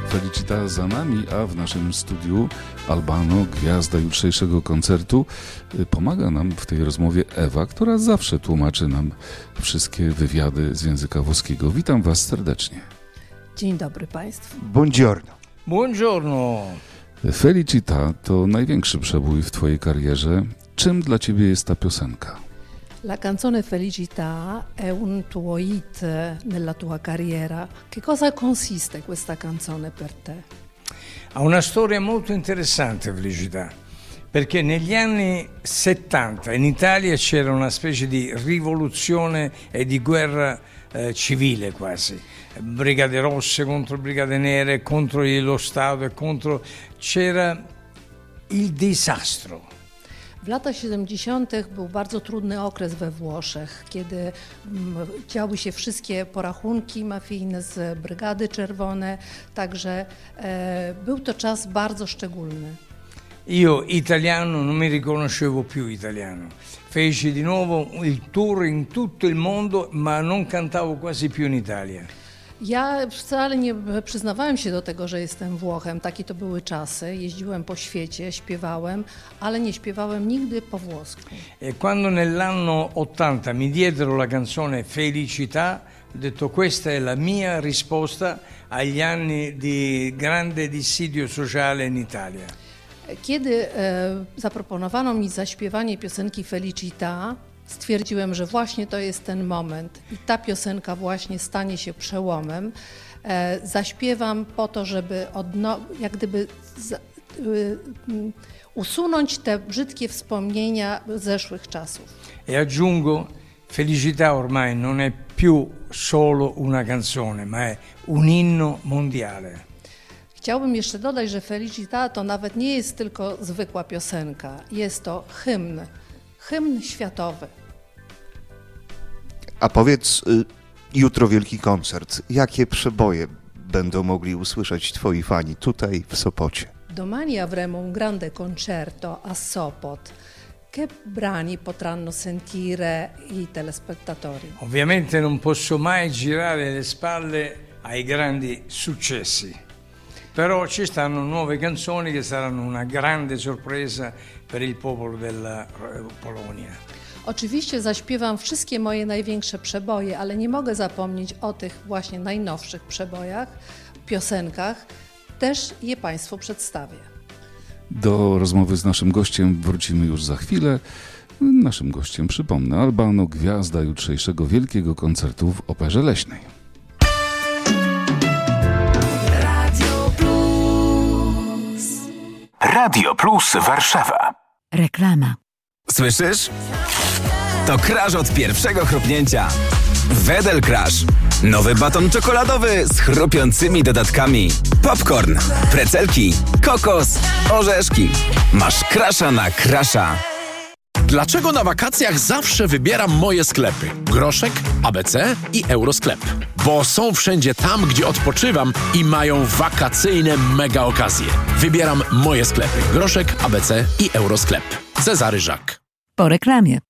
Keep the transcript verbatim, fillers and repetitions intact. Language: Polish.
Felicita za nami, a w naszym studiu Albano, gwiazda jutrzejszego koncertu. Pomaga nam w tej rozmowie Ewa, która zawsze tłumaczy nam wszystkie wywiady z języka włoskiego. Witam Was serdecznie. Dzień dobry Państwu. Buongiorno. Buongiorno. Felicita to największy przebój w Twojej karierze. Czym dla Ciebie jest ta piosenka? La canzone Felicità è un tuo hit nella tua carriera. Che cosa consiste questa canzone per te? Ha una storia molto interessante Felicità, perché negli anni settanta in Italia c'era una specie di rivoluzione e di guerra eh, civile quasi. Brigate rosse contro brigate nere, contro lo Stato e contro... c'era il disastro. W latach siedemdziesiątych był bardzo trudny okres we Włoszech, kiedy działy się wszystkie porachunki mafijne z Brygady Czerwone, także e, był to czas bardzo szczególny. Io italiano non mi riconoscevo più italiano. Feci di nuovo il tour in tutto il mondo, ma non cantavo quasi più in Italia. Ja wcale nie przyznawałem się do tego, że jestem Włochem. Takie to były czasy. Jeździłem po świecie, śpiewałem, ale nie śpiewałem nigdy po włosku. E quando nell'anno ottanta mi diedero la canzone Felicità, ho detto questa è la mia risposta agli anni di grande dissidio sociale in Italia. Kiedy e, zaproponowano mi zaśpiewanie piosenki Felicità, stwierdziłem, że właśnie to jest ten moment i ta piosenka właśnie stanie się przełomem. E, zaśpiewam po to, żeby odno- jak gdyby z, y, y, usunąć te brzydkie wspomnienia zeszłych czasów. E aggiungo, Felicità ormai non è più solo una canzone, ma è un inno mondiale. Chciałbym jeszcze dodać, że Felicità to nawet nie jest tylko zwykła piosenka, jest to hymn, hymn światowy. A powiedz, y, jutro wielki koncert. Jakie przeboje będą mogli usłyszeć twoi fani tutaj w Sopocie? Domani avremo un grande concerto a Sopot. Che brani potranno sentire i telespettatori? Ovviamente non posso mai girare le spalle ai grandi successi, però ci stanno nuove canzoni che saranno una grande sorpresa per il popolo della Polonia. Oczywiście zaśpiewam wszystkie moje największe przeboje, ale nie mogę zapomnieć o tych właśnie najnowszych przebojach, piosenkach. Też je Państwu przedstawię. Do rozmowy z naszym gościem wrócimy już za chwilę. Naszym gościem, przypomnę, Albano, gwiazda jutrzejszego wielkiego koncertu w Operze Leśnej. Radio Plus. Radio Plus Warszawa. Reklama. Słyszysz? To crash od pierwszego chrupnięcia. Wedel Crash. Nowy baton czekoladowy z chrupiącymi dodatkami. Popcorn, precelki, kokos, orzeszki. Masz crasha na crasha. Dlaczego na wakacjach zawsze wybieram moje sklepy? Groszek, A B C i Eurosklep. Bo są wszędzie tam, gdzie odpoczywam i mają wakacyjne mega okazje. Wybieram moje sklepy. Groszek, A B C i Eurosklep. Cezary Żak. Po reklamie.